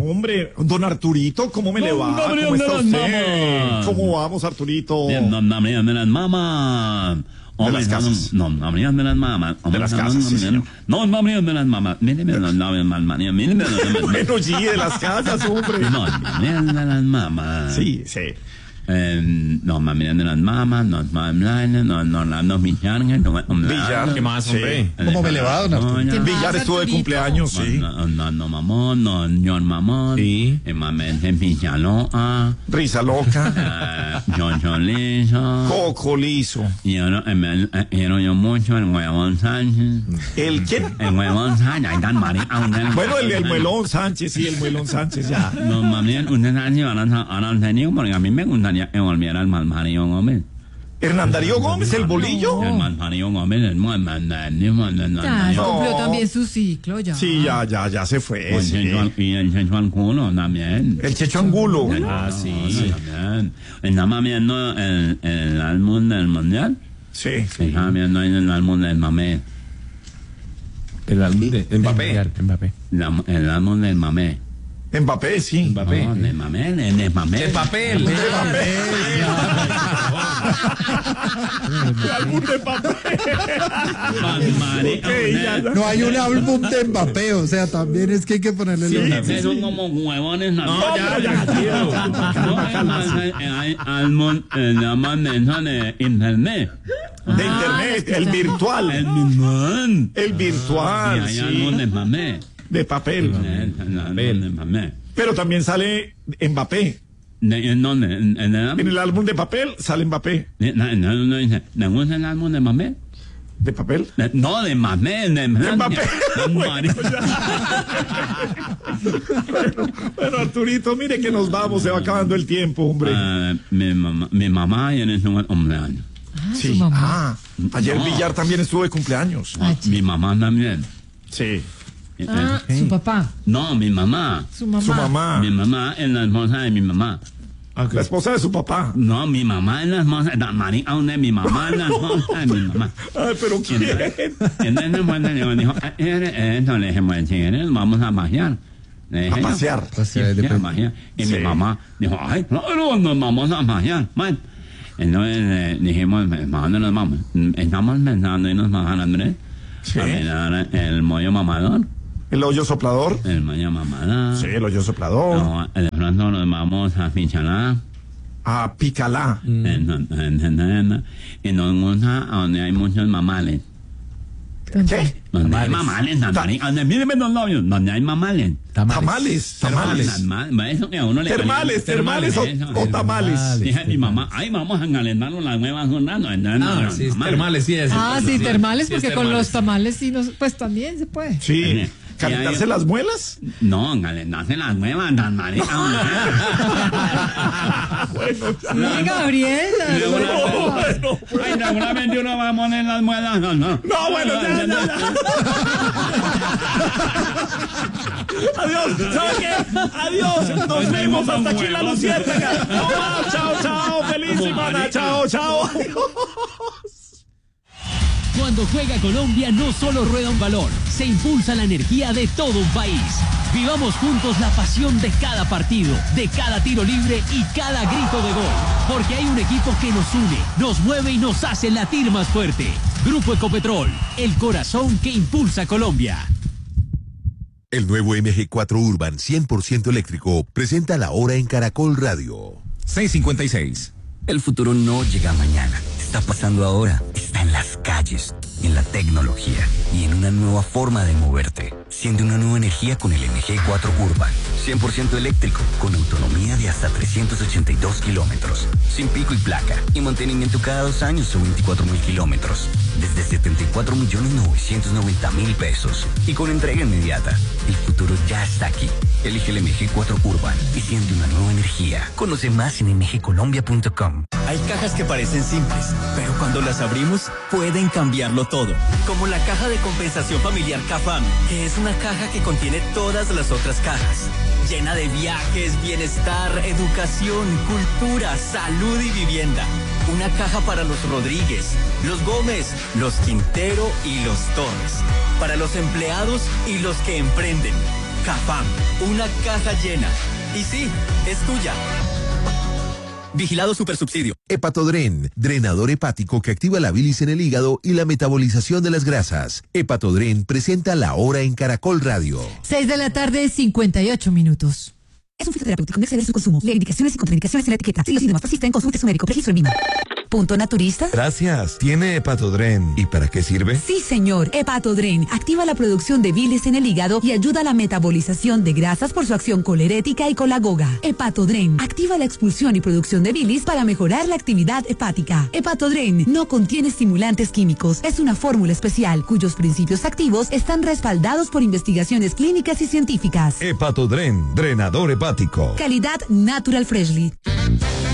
Hombre, don Arturito, ¿cómo me le va? Gabriel ¿Cómo está de las usted? Mamas. ¿Cómo vamos, Arturito? Bien, don Gabriel de las Mamas. De las casas. No, Gabriel de las Mamas. De las casas, sí, señor. No, Gabriel de las Mamas. Míreme, don Gabriel de las Mamas. Míreme, don Gabriel. Bueno, sí, de las casas, hombre. No, Gabriel de las Mamas. Sí, sí. No, Gabriel de las Mamas, no, Orlando Villar. Villar, ¿Qué más, hombre? ¿Cómo me le va, don Arturo? ¿Qué más, Villar estuvo de Arturito? cumpleaños, sí. No, mamón, no, John Mamón. Sí. Mamén de Villaloa. Risa loca. John Lizo. Coco liso. Y quiero yo mucho el Huevón Sánchez. ¿El quién? El Huevón Sánchez. Ahí están Bueno, el Muelón Sánchez, sí, el Muelón Sánchez, ya. No, mami, usted sabe si van a tenido, porque a mí me gustaría que volviera el Malparío Gómez. Hernán Darío Gómez, el bolillo. El Malparío Gómez, el Ya, No. cumplió también su ciclo, ya. Sí, ya se fue. Sí. Y el Checho Angulo también. El Checho Angulo. Ah, sí. También. Estaba viendo el álbum del Mundial. Sí. Estaba viendo ahí el álbum del Mamé. El álbum de Mbappé. El álbum del Mamé. Mbappé, sí. Mbappé. No, de Mamé, de Mamé. El papel. Álbum de papel. No hay un álbum de Mbappé, o sea, también es que hay que ponerle los... Son como huevones. No, ya, tío. Hay álbum, llaman de internet. De internet, el virtual. El mismo. El virtual, Hay álbum de sí. Mamé. De papel. El álbum de Mamé. Pero también sale Mbappé. ¿En dónde? ¿En el En álbum? el álbum de papel sale Mbappé. No dice, ¿le gusta el álbum de Mamé? ¿De papel? No, de Mamé, de Mbappé. Bueno, Bueno, Arturito, mire que nos vamos, se va acabando el tiempo, hombre. mi mamá tiene su cumpleaños. Su mamá. Ayer No. Villar también estuvo de cumpleaños. Mi mamá también. Sí. Su papá, No, mi mamá. su mamá. Su mamá. Mi mamá es la esposa de mi mamá. La esposa de su papá. No, mi mamá es la esposa de María, donde mi mamá es la esposa de mi mamá. Ay, pero ¿quién? Entonces, bueno, le dijo, entonces le dije, bueno, si quieres, vamos a pasear. Le dije, A yo, pasear. Sí, a pasear. Y Sí. mi mamá dijo, ay, claro, nos vamos a pasear. Bueno, entonces dijimos, ¿para dónde nos vamos? Estamos pensando irnos a San Andrés. Sí. A mirar el mollo mamador. El hoyo soplador. El mollo mamador. Sí, el hoyo soplador. No, de pronto nos vamos a Pichalá. A Picalá. Y nos gusta a donde hay muchos mamales. ¿Qué? Donde hay mamales, míreme los labios, donde hay mamales. Tamales. Eso que a uno le Termales o tamales. Dije mi mamá, ay, vamos a calentarnos las nuevas jornadas. Sí, termales, sí. Sí, termales, porque con los tamales. tamales sí, pues también se puede. Sí. ¿Calentarse las muelas? No, calentarse las nuevas, tan maricas. Bueno, Sí, Gabriel. Ay, seguramente uno va a poner las muelas. No, bueno, ya. Adiós. ¿Sabe qué? Adiós. Nos vemos hasta aquí en la Luciérnaga. Chao. Feliz semana. Chao. Adiós. Cuando juega Colombia no solo rueda un balón, se impulsa la energía de todo un país. Vivamos juntos la pasión de cada partido, de cada tiro libre y cada grito de gol. Porque hay un equipo que nos une, nos mueve y nos hace latir más fuerte. Grupo Ecopetrol, el corazón que impulsa a Colombia. El nuevo MG4 Urban 100% eléctrico presenta la hora en Caracol Radio. 6:56. El futuro no llega mañana, está pasando ahora, está en las calles, en la tecnología y en una nueva forma de moverte. Siente una nueva energía con el MG4 Urban, 100% eléctrico, con autonomía de hasta 382 kilómetros, sin pico y placa, y mantenimiento cada 2 años o 24.000 kilómetros, desde 74.990.000 pesos, y con entrega inmediata. El futuro ya está aquí. Elige el MG4 Urban y siente una nueva energía. Conoce más en mgcolombia.com. Hay cajas que parecen simples, pero cuando las abrimos pueden cambiarlo todo. Como la caja de compensación familiar CAFAM, que es una caja que contiene todas las otras cajas. Llena de viajes, bienestar, educación, cultura, salud y vivienda. Una caja para los Rodríguez, los Gómez, los Quintero y los Torres. Para los empleados y los que emprenden. CAFAM, una caja llena. Y sí, es tuya. Vigilado Supersubsidio. Hepatodren, drenador hepático que activa la bilis en el hígado y la metabolización de las grasas. Hepatodren presenta La Hora en Caracol Radio. 6 de la tarde, 58 minutos. Es un fitoterapéutico, no exceder su consumo. Lee indicaciones y contraindicaciones en la etiqueta. Si los síntomas persisten, consulte a su médico. Registro en Vima. ¿Punto naturista? Gracias. ¿Tiene Hepatodren? ¿Y para qué sirve? Sí, señor. Hepatodren activa la producción de bilis en el hígado y ayuda a la metabolización de grasas por su acción colerética y colagoga. Hepatodren activa la expulsión y producción de bilis para mejorar la actividad hepática. Hepatodren no contiene estimulantes químicos. Es una fórmula especial cuyos principios activos están respaldados por investigaciones clínicas y científicas. Hepatodren, drenador hepático. Calidad Natural Freshly.